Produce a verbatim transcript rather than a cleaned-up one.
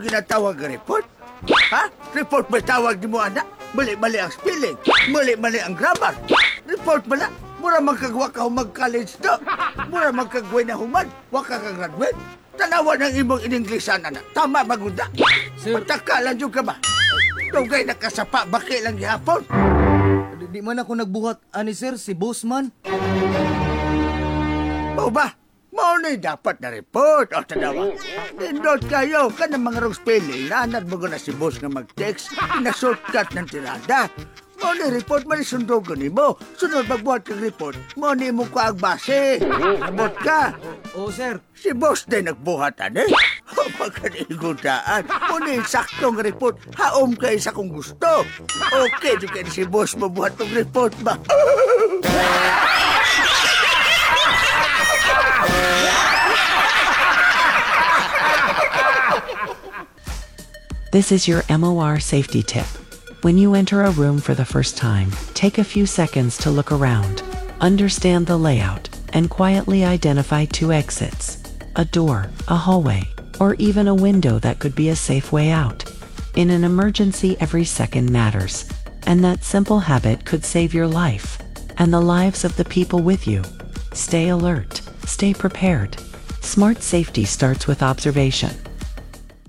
Ginatawag nga report? Ha? Report ba tawag di mo, anak? Mali-mali ang spelling. Mali-mali ang grammar. Report ba na? Mura magkagwa ka humag-college to. Mura magkagway na humad. Waka ka graduate. Tanawa ng imong in-Englishan, anak. Tama, magunda. Sir. Matakalan yung ka ba? Tugay na kasapa, baki lang gihapon. Di, di man ako nagbuhat, ani sir, si boss man. O ba? Mao na dapat na report. O, tanawa. Nindot kayo. Ka ng mga wrong spelling. Naanad mo na si boss nga mag-text. Na-shortcut ng tirada. Mao na report, malisundogan ni mo. Sunod magbuhat kang report. Mao na mo ka agbase. Abot ka. Oo sir. Si boss din nagbuhat, ano? O, pagkanigutaan. Mao na yung saktong report. Haom kayo sa kung gusto. Okay, di ka si boss mabuhat ng report ba? This is your M O R safety tip. When you enter a room for the first time, take a few seconds to look around, understand the layout, and quietly identify two exits: a door, a hallway, or even a window that could be a safe way out. In an emergency, every second matters, and that simple habit could save your life and the lives of the people with you. Stay alert, stay prepared. Smart safety starts with observation.